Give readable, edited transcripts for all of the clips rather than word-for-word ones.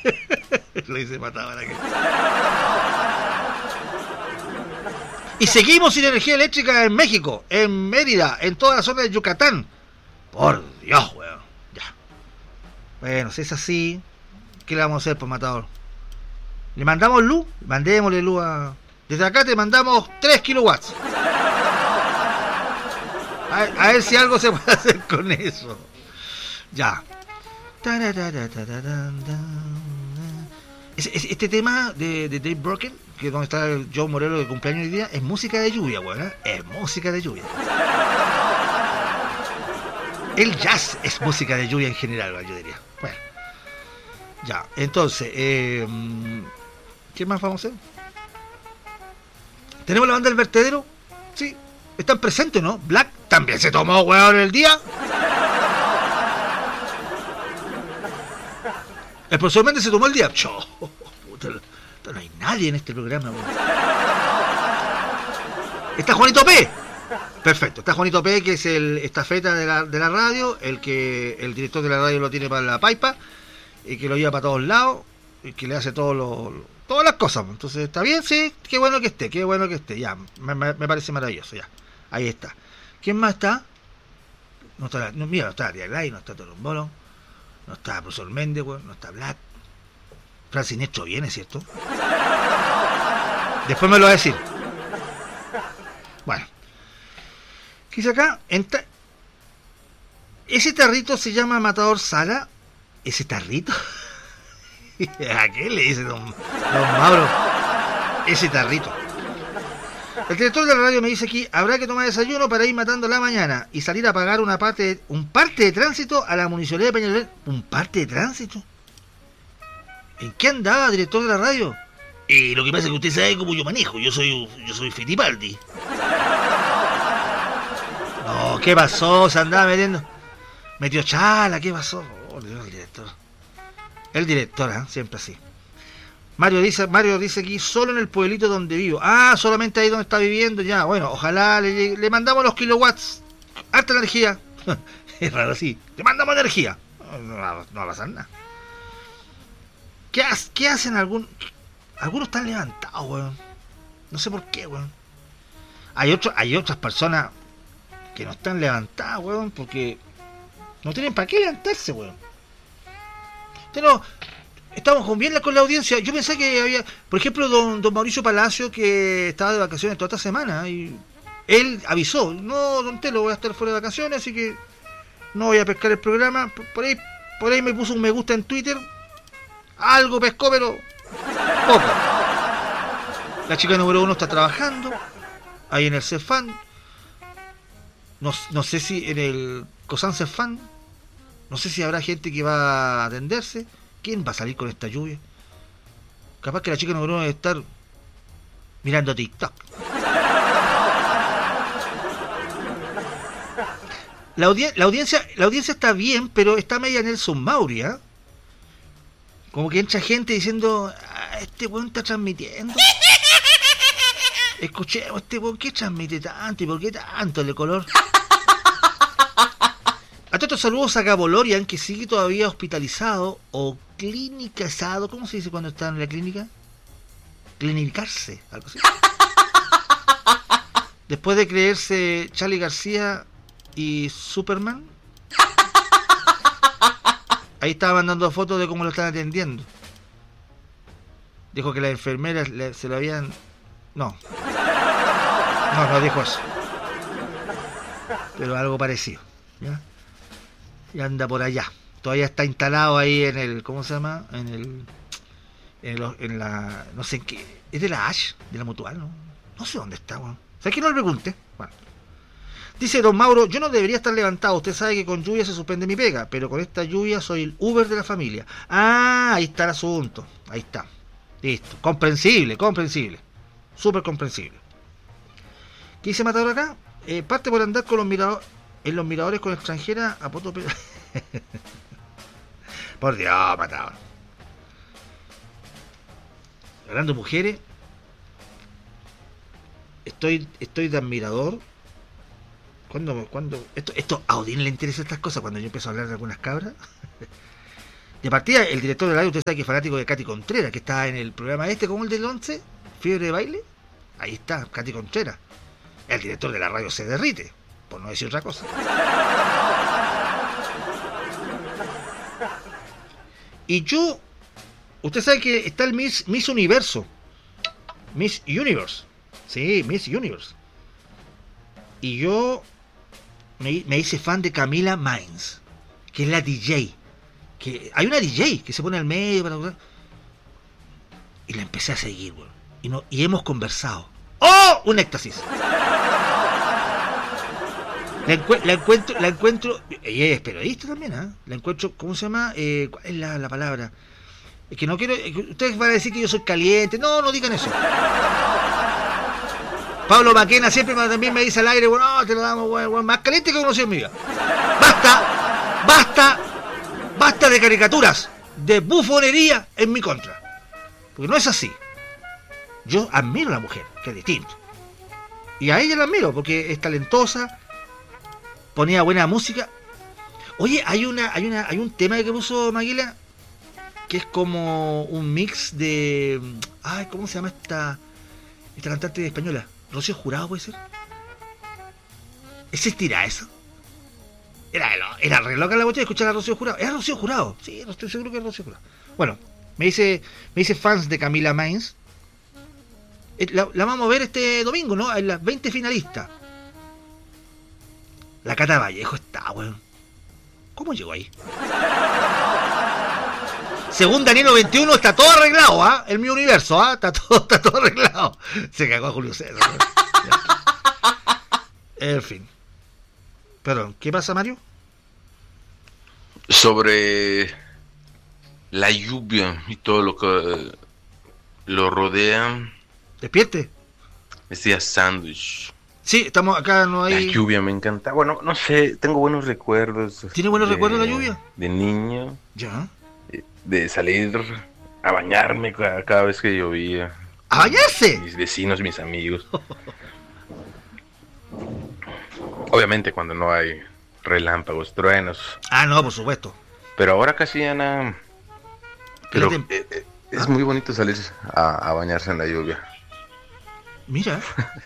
Lo dice Matado para que. Y seguimos sin energía eléctrica en México, en Mérida, en toda la zona de Yucatán. Por Dios, weón. Ya. Bueno, si es así, ¿qué le vamos a hacer, pues, Matador? ¿Le mandamos luz? Mandémosle luz a... Desde acá te mandamos 3 kilowatts. A ver si algo se puede hacer con eso. Ya. Este tema de Dave Broken, que es donde está el Joe Morello de cumpleaños hoy día, es música de lluvia, weón, ¿eh? Es música de lluvia. El jazz es música de lluvia en general, yo diría. Bueno. Ya, entonces, ¿qué más vamos a hacer? ¿Tenemos la banda del vertedero? Sí. ¿Están presentes, no? Black también se tomó, weón, el día. El profesor Méndez se tomó el día. Puta, no hay nadie en este programa, weón. Está Juanito P. Perfecto, está Juanito P, que es el estafeta de la radio, el director de la radio lo tiene para la paipa, y que lo lleva para todos lados, y que le hace todas las cosas. Entonces, ¿está bien? Sí, qué bueno que esté, ya, me parece maravilloso, ya. Ahí está. ¿Quién más está? No está Ariel Ray, no está Torombolo, no está profesor Méndez, no está Black. Fran Sinestro viene, ¿cierto? Después me lo va a decir. Bueno. ¿Qué dice acá? Ese tarrito se llama Matador Sala. ¿Ese tarrito? ¿A qué le dice don Mauro? Ese tarrito. El director de la radio me dice aquí, habrá que tomar desayuno para ir matando la mañana y salir a pagar un parte de tránsito a la municipalidad de Peñalolén. ¿Un parte de tránsito? ¿En qué andaba, director de la radio? Lo que pasa es que usted sabe cómo yo manejo, yo soy Fittipaldi. No, ¿qué pasó? Se andaba metió chala, ¿qué pasó? Oh, Dios, el director, ¿eh? Siempre así. Mario dice aquí, solo en el pueblito donde vivo. Ah, solamente ahí donde está viviendo, ya. Bueno, ojalá le mandamos los kilowatts. Harta energía. Es raro así. Le mandamos energía. No va a pasar nada. ¿Qué hacen algunos? Algunos están levantados, weón. No sé por qué, weón. Hay otras personas que no están levantadas, weón, porque no tienen para qué levantarse, weón. Pero estamos con bien con la audiencia. Yo pensé que había, por ejemplo, don Mauricio Palacio, que estaba de vacaciones toda esta semana, y él avisó, no, don Telo, voy a estar fuera de vacaciones, así que no voy a pescar el programa. Por ahí me puso un me gusta en Twitter. Algo pescó, pero poco. La chica número 1 está trabajando ahí en el Cefán. No sé si en el Cosan Cefán. No sé si habrá gente que va a atenderse. ¿Quién va a salir con esta lluvia? Capaz que la chica número 1 debe estar mirando TikTok. La audiencia está bien, pero está media Nelson Mauri, ¿eh? Como que entra gente diciendo, este weón está transmitiendo. Escuchemos, este weón, ¿qué transmite tanto? ¿Y por qué tanto de color? A todos saludos a Gabo Lorian, que sigue todavía hospitalizado o clinicizado. ¿Cómo se dice cuando está en la clínica? Clinicarse, algo así. Después de creerse Charly García y Superman. Ahí estaba mandando fotos de cómo lo están atendiendo. Dijo que las enfermeras se lo habían... No dijo eso. Pero algo parecido, ¿ya? Y anda por allá. Todavía está instalado ahí en el... ¿Cómo se llama? En la... No sé en qué... ¿Es de la Ash? ¿De la Mutual? No sé dónde está, weón. ¿Sabes que no le pregunte? Bueno. Dice don Mauro, yo no debería estar levantado. Usted sabe que con lluvia se suspende mi pega, pero con esta lluvia soy el Uber de la familia. Ah, ahí está el asunto. Ahí está. Listo. Comprensible. Súper comprensible. ¿Qué dice Matador acá? Parte por andar con en los miradores con extranjera a poto. Por Dios, Matador. Hablando de mujeres, estoy de admirador. Cuando esto a Odín le interesa estas cosas, cuando yo empiezo a hablar de algunas cabras. De partida, el director de radio, usted sabe que es fanático de Katy Contreras, que está en el programa como el del 11, Fiebre de Baile. Ahí está, Katy Contreras. El director de la radio se derrite, por no decir otra cosa. Y yo, usted sabe que está el Miss Universo. Miss Universe. Sí, Miss Universe. Y yo me hice fan de Camila Mines, que es la DJ. Que hay una DJ que se pone al medio para... Y la empecé a seguir, güey. Y hemos conversado. ¡Oh! Un éxtasis. La encuentro. Ella es periodista también, ¿eh? La encuentro. ¿Cómo se llama? ¿Cuál es la palabra? Es que no quiero. Ustedes van a decir que yo soy caliente. No digan eso. Pablo Maquena siempre también me dice al aire, bueno, te lo damos, güey, más caliente que conocí en mi vida. Basta de caricaturas, de bufonería en mi contra. Porque no es así. Yo admiro a la mujer, que es distinto. Y a ella la admiro porque es talentosa, ponía buena música. Oye, hay un tema que puso Maguila que es como un mix de... Ay, ¿cómo se llama esta cantante española? Rocío Jurado, ¿puede ser? ¿Existirá eso? Era re loca la botella de escuchar a Rocío Jurado. ¿Era Rocío Jurado? Sí, estoy seguro que era Rocío Jurado. Bueno, me dice fans de Camila Mines. La vamos a ver este domingo, ¿no? En las 20 finalistas. La Cata Vallejo está, weón. ¿Cómo llegó ahí? Según Danilo 21 está todo arreglado, ¿ah? El mi universo, ¿ah? Está todo arreglado. Se cagó a Julio César. En fin. Perdón, ¿qué pasa, Mario? Sobre la lluvia y todo lo que lo rodea. Despierte. Decía sándwich. Sí, estamos acá, no hay... La lluvia me encanta. Bueno, no sé, tengo buenos recuerdos. ¿Tiene buenos recuerdos la lluvia? De niño. Ya. De salir a bañarme cada vez que llovía. ¿A bañarse? Mis vecinos, mis amigos. Obviamente cuando no hay relámpagos, truenos. Ah, no, por supuesto. Pero ahora casi ya nada. Pero es muy bonito salir a bañarse en la lluvia. Mira.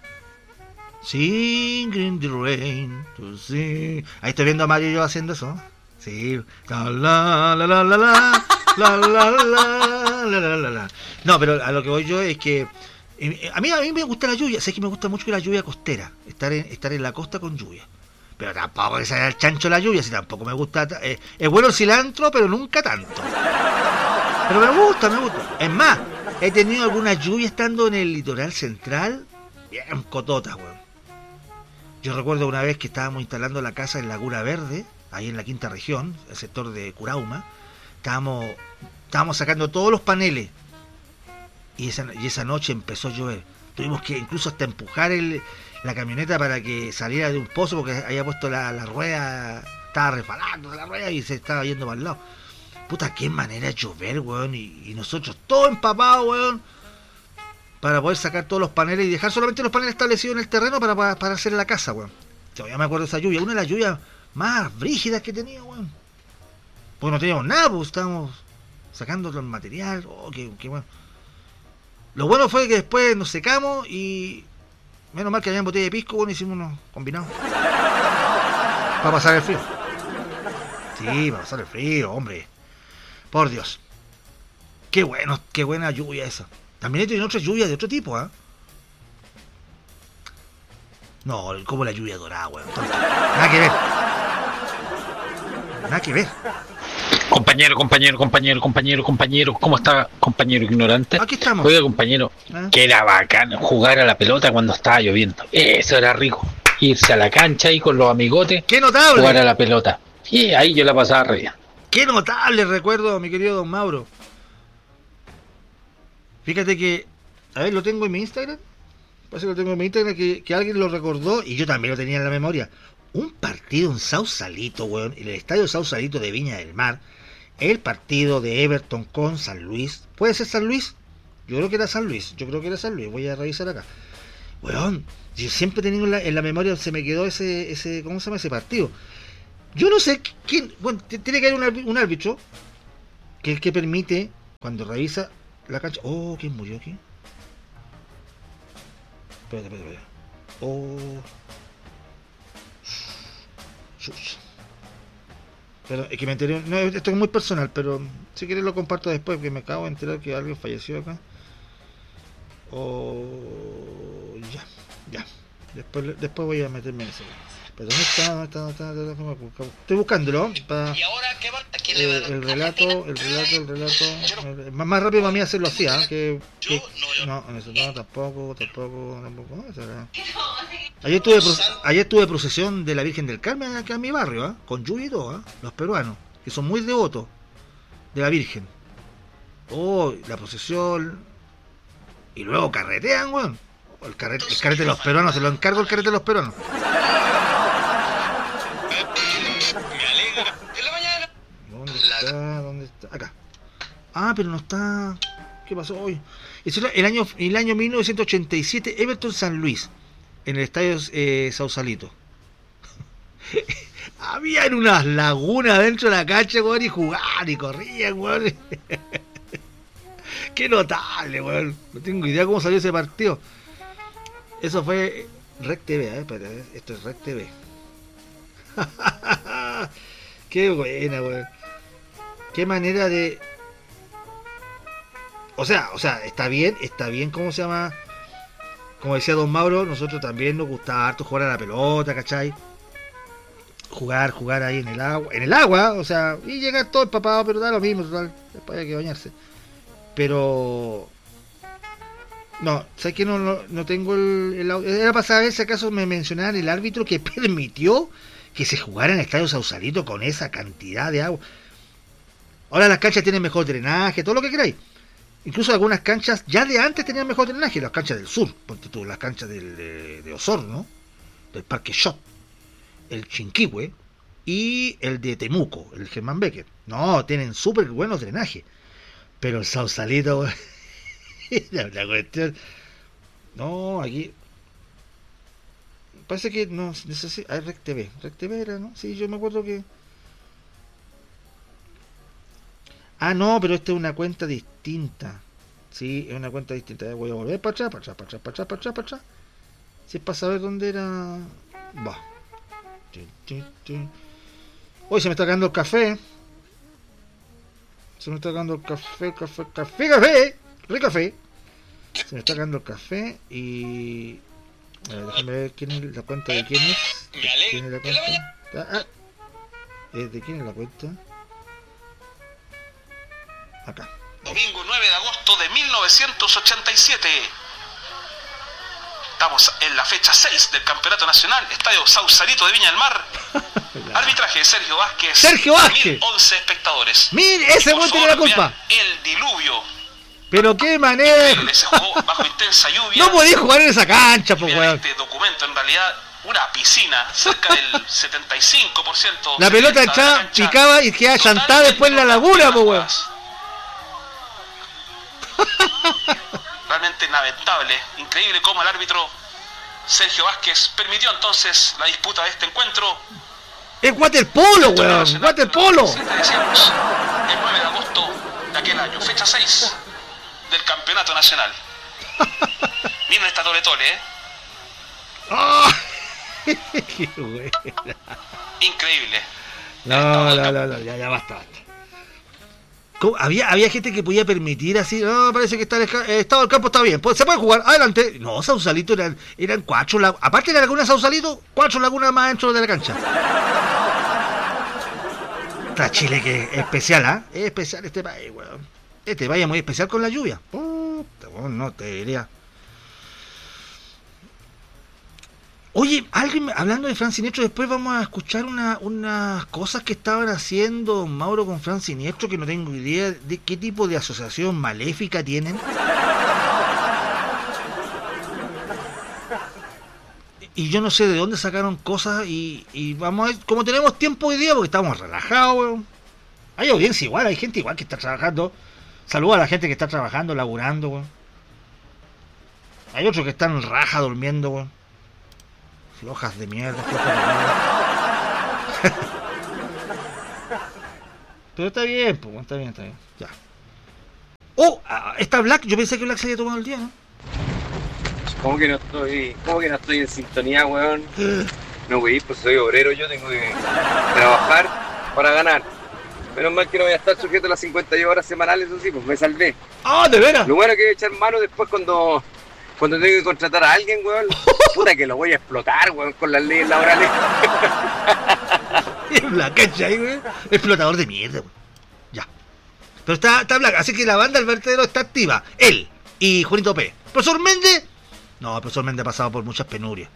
Singing the rain to sing. Ahí estoy viendo a Mario y yo haciendo eso. Sí. La la la la la la la la la la la. No, pero a lo que voy yo es que a mí me gusta la lluvia. Sé que me gusta mucho la lluvia costera. Estar en la costa con lluvia. Pero tampoco que sea el chancho la lluvia, si tampoco me gusta. Es bueno el cilantro, pero nunca tanto. Pero me gusta. Es más, he tenido alguna lluvia estando en el litoral central. Bien cototas, weón. Yo recuerdo una vez que estábamos instalando la casa en Laguna Verde, ahí en la quinta región, el sector de Curauma. Estábamos sacando todos los paneles. Y esa noche empezó a llover. Tuvimos que incluso hasta empujar la camioneta para que saliera de un pozo porque había puesto la rueda, estaba resbalando de la rueda y se estaba yendo para el lado. Puta, qué manera de llover, weón. Y nosotros todos empapados, weón, para poder sacar todos los paneles y dejar solamente los paneles establecidos en el terreno para hacer la casa, weón. Todavía me acuerdo de esa lluvia, una de las lluvias más brígidas que tenía, weón. Porque no teníamos nada, pues estábamos sacando todo el material. Oh, qué bueno. Lo bueno fue que después nos secamos y menos mal que había botella de pisco, bueno, hicimos unos combinados. Para pasar el frío. Sí, para pasar el frío, hombre. Por Dios. Qué buena lluvia esa. También he tenido otras lluvias de otro tipo, ¿eh? No, como la lluvia dorada, weón. Nada que ver. Compañero, ¿cómo está, compañero ignorante? Aquí estamos. Oiga, compañero, que era bacán jugar a la pelota cuando estaba lloviendo. Eso era rico. Irse a la cancha ahí con los amigotes. ¡Qué notable! Jugar a la pelota. Y ahí yo la pasaba re. ¡Qué notable recuerdo, mi querido don Mauro! Fíjate que... A ver, lo tengo en mi Instagram. Parece que lo tengo en mi Instagram, que alguien lo recordó y yo también lo tenía en la memoria. Un partido en Sausalito, weón, en el estadio Sausalito de Viña del Mar. El partido de Everton con San Luis. ¿Puede ser San Luis? Yo creo que era San Luis. Voy a revisar acá. Weón, yo siempre he tenido en la memoria, se me quedó ese ¿cómo se llama ese partido? Yo no sé quién... Bueno, tiene que haber un árbitro. que es el que permite, cuando revisa la cancha... Oh, ¿quién murió aquí? Espérate. Oh... Pero es que me enteré, no, esto es muy personal, pero si quieres lo comparto después, porque me acabo de enterar que alguien falleció acá. Ya. Después voy a meterme en eso. Pero ¿dónde está? Estoy buscándolo para el relato. Más rápido para mí hacerlo así, ¿eh? No, eso no, tampoco. Ayer tuve procesión de la Virgen del Carmen acá en mi barrio, con lluvia y todo, los peruanos, que son muy devotos de la Virgen. Oh, la procesión. Y luego carretean, weón. El carrete de los peruanos, se lo encargo el carrete de los peruanos. ¿Dónde está? Acá. Ah, pero no está. ¿Qué pasó hoy? El año 1987, Everton San Luis, en el estadio Sausalito. Habían unas lagunas dentro de la cancha, weón, y jugaban y corrían, weón. Qué notable, weón. No tengo idea cómo salió ese partido. Eso fue Rec TV, espérate, esto es Rec TV. Qué buena, weón. Qué manera de... O sea, está bien, ¿cómo se llama? Como decía Don Mauro, nosotros también nos gustaba harto jugar a la pelota, ¿cachai? Jugar ahí en el agua, o sea, y llegar todo empapado, pero da lo mismo, total, después hay que bañarse. Pero... No, ¿sabes que no tengo el audio? Era para saber si acaso me mencionaban el árbitro que permitió que se jugara en el estadio Sausalito con esa cantidad de agua. Ahora las canchas tienen mejor drenaje, todo lo que queráis. Incluso algunas canchas ya de antes tenían mejor drenaje, las canchas del sur, ponte tú, las canchas de Osorno, del Parque Shot, el Chinquihue y el de Temuco, el Germán Becker. No, tienen súper buenos drenajes. Pero el Sausalito, la cuestión... No, aquí... Parece que no necesito... Ah, Rec TV era, ¿no? Sí, yo me acuerdo que... Ah, no, pero esta es una cuenta distinta. Sí, es una cuenta distinta. Voy a volver para atrás. Si es para saber dónde era... Va. Hoy se me está acabando el café. Se me está acabando el café. Se me está acabando el café y... déjame ver quién es la cuenta de quién es. ¿Quién es la cuenta? ¿De quién es la cuenta? Acá. Domingo 9 de agosto de 1987. Estamos en la fecha 6 del Campeonato Nacional, Estadio Sausalito de Viña del Mar. Arbitraje de Sergio Vázquez. 1011 espectadores. Mire, ese güey tiene la culpa. El diluvio. Pero qué manera. Se jugó bajo intensa lluvia. No podía jugar en esa cancha, pues, weón. Este documento en realidad una piscina, cerca del 75%. La pelota echaba, picaba y quedaba chantada después en la laguna, pues, weón. Realmente lamentable, increíble cómo el árbitro Sergio Vázquez permitió entonces la disputa de este encuentro. Es waterpolo, weón, waterpolo. Decíamos, el 9 de agosto de aquel año, fecha 6 del Campeonato Nacional. Miren esta doble tole, Oh, qué buena. Increíble. No, ya basta. Había gente que podía permitir así, no, parece que está el estado del campo está bien, se puede jugar, adelante. No, Sausalito eran 4 lagunas, aparte de la laguna Sausalito, 4 lagunas más dentro de la cancha. Está Chile que es especial, es especial este país, weón. Este país es muy especial con la lluvia. Puta, weón, no te diría. Oye, alguien hablando de Fran Siniestro, después vamos a escuchar unas cosas que estaban haciendo Mauro con Fran Siniestro, que no tengo idea de qué tipo de asociación maléfica tienen. Y yo no sé de dónde sacaron cosas y vamos a ver, como tenemos tiempo hoy día, porque estamos relajados, weón. Hay audiencia igual, hay gente igual que está trabajando. Saluda a la gente que está trabajando, laburando, weón. Hay otros que están raja durmiendo, weón. Flojas de mierda. Pero está bien, pues, está bien. Ya. Oh, está Black. Yo pensé que Black se había tomado el día, ¿no? ¿Cómo que no estoy en sintonía, weón? No, güey, pues soy obrero, yo tengo que trabajar para ganar. Menos mal que no voy a estar sujeto a las 52 horas semanales, eso sí, pues me salvé. ¡Ah, de veras! Lo bueno es que voy a echar mano después cuando tengo que contratar a alguien, weón. Puta que lo voy a explotar, weón, con las leyes laborales. Black, ¿cachai, weón? Explotador de mierda, weón. Ya. Pero está Black, así que la banda del vertedero está activa. Él y Juanito P. ¿Profesor Méndez? No, el profesor Méndez ha pasado por muchas penurias.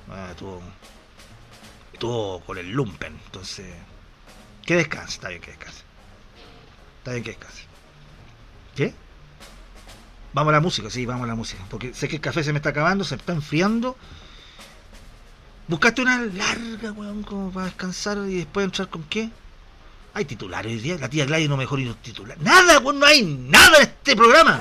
Estuvo con el lumpen, entonces... Que descanse, está bien que descanse. ¿Qué? Vamos a la música, sí, vamos a la música. Porque sé que el café se me está acabando, se está enfriando. Buscaste una larga, weón, como para descansar y después entrar con qué. Hay titulares hoy día. La tía Gladys no mejor ir titular. Nada, weón, no hay nada en este programa.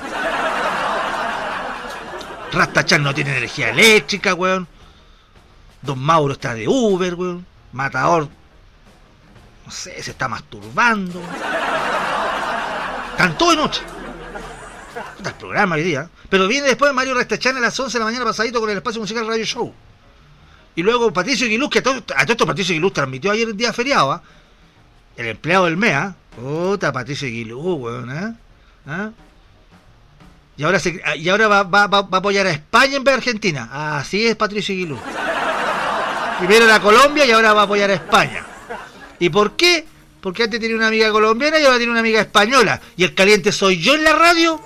Rastachan no tiene energía eléctrica, weón. Don Mauro está de Uber, weón. Matador, no sé, se está masturbando. Cantó de noche. Está el programa hoy día. Pero viene después Mario Rastachan a las 11 de la mañana pasadito con el espacio musical Radio Show. Y luego Patricio Aguiluz, que a todo esto Patricio Aguiluz transmitió ayer el día feriado, el empleado del MEA. Puta, Patricio Aguiluz, weón, ¿Ah? Y ahora va a apoyar a España en vez de Argentina. Así es Patricio Aguiluz. Primero era Colombia y ahora va a apoyar a España. ¿Y por qué? Porque antes tenía una amiga colombiana y ahora tiene una amiga española. ¿Y el caliente soy yo en la radio?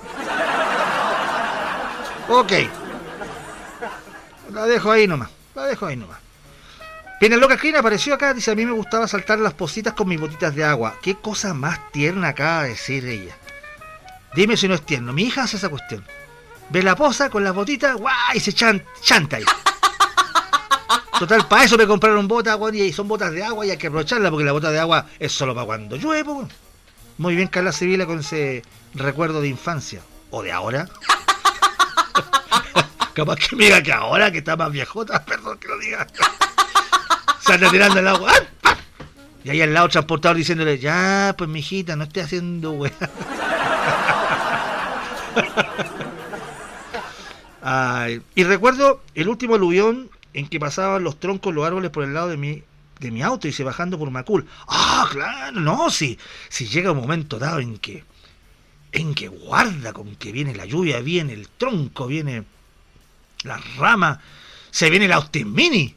Ok. La dejo ahí nomás. Loca Clean apareció acá, dice: a mí me gustaba saltar las positas con mis botitas de agua. Qué cosa más tierna acaba de decir ella. Dime si no es tierno. Mi hija hace esa cuestión. Ve la posa con las botitas, guay, y se chanta ahí. Total, para eso me compraron botas, y son botas de agua y hay que aprovecharlas porque la bota de agua es solo para cuando llueve. Muy bien, Carla Sibila, con ese recuerdo de infancia. O de ahora. Capaz que me diga que ahora, que está más viejota, perdón que lo diga. Se anda tirando el agua. ¡Ah! Y ahí al lado transportador diciéndole: ya, pues mijita, no esté haciendo weá. Y recuerdo el último aluvión en que pasaban los troncos, los árboles por el lado de mi auto y se bajando por Macul. Claro, no, si llega un momento dado en que guarda con que viene la lluvia, viene el tronco, viene la rama, se viene el Austin Mini.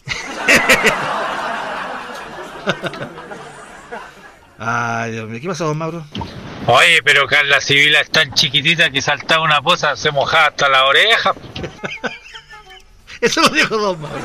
Ay, Dios mío, ¿qué pasa, don Mauro? Oye, pero Carla Sibila es tan chiquitita que saltaba una poza, se mojaba hasta la oreja. Eso lo dijo don Mauro.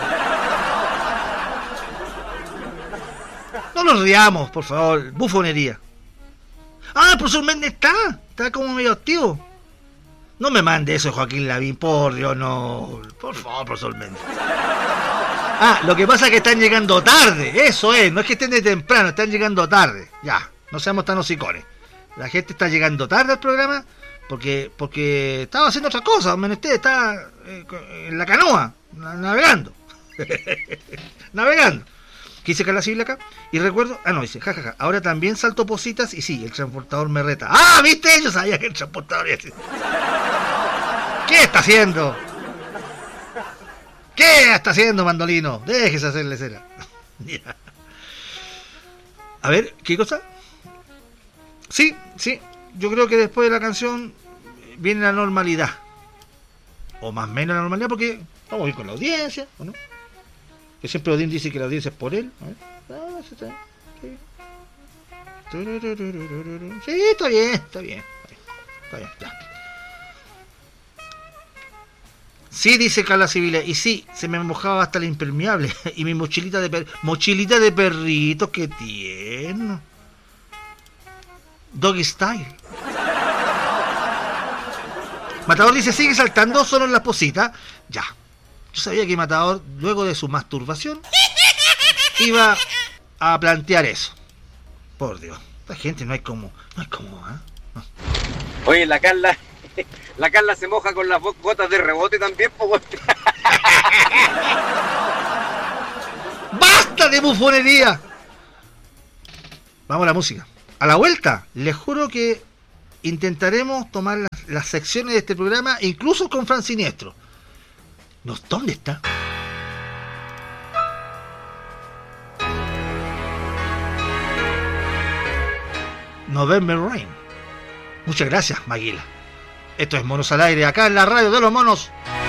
No nos riamos, por favor. Bufonería. El profesor Méndez está como medio activo. No me mande eso, Joaquín Lavín, por Dios, no. Por favor, profesor Méndez. Lo que pasa es que están llegando tarde. Eso es, no es que estén de temprano, están llegando tarde. Ya, no seamos tan hocicones. La gente está llegando tarde al programa porque estaba haciendo otra cosa. Menester está en la canoa, navegando. Navegando. ¿Qué dice Carla Sibila acá? Y recuerdo, dice, jajaja, ahora también salto positas y sí, el transportador me reta. ¿Viste? Yo sabía que el transportador iba a decir. ¿Qué está haciendo? ¿Qué está haciendo, Mandolino? Déjese hacerle cera. Ya. A ver, ¿qué cosa? Sí, yo creo que después de la canción viene la normalidad. O más o menos la normalidad, porque vamos a ir con la audiencia, ¿o no? Que siempre Odín dice que la audiencia es por él. A ver. Sí, está bien, ya. Sí, dice Carla Sibila, y sí, se me mojaba hasta el impermeable. Y mi mochilita de perrito, qué tierno. Doggy style. Matador dice: sigue saltando solo en las positas. Ya. Yo sabía que Matador, luego de su masturbación, iba a plantear eso. Por Dios, esta gente no hay como, No. Oye, la Carla se moja con las gotas de rebote también, pues. ¡Basta de bufonería! Vamos a la música. a la vuelta, les juro que intentaremos tomar las secciones de este programa, incluso con Fran Siniestro. ¿Dónde está? November Rain. Muchas gracias, Maguila. Esto es Monos al Aire, acá en la radio de los monos.